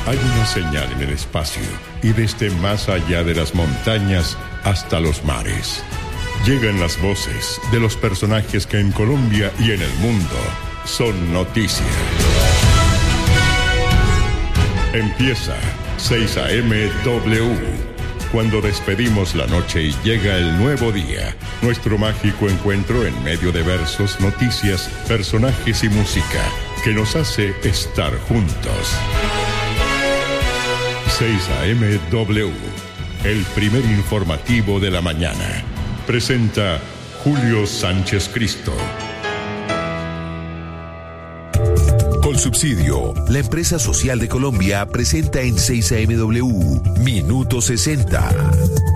Hay una señal en el espacio y desde más allá de las montañas hasta los mares. Llegan las voces de los personajes que en Colombia y en el mundo son noticia. Empieza 6 a.m. W. Cuando despedimos la noche y llega el nuevo día, nuestro mágico encuentro en medio de versos, noticias, personajes y música que nos hace estar juntos. 6 a.m. W, el primer informativo de la mañana. Presenta Julio Sánchez Cristo. Colsubsidio, la empresa social de Colombia, presenta en 6 a.m. W, Minuto 60.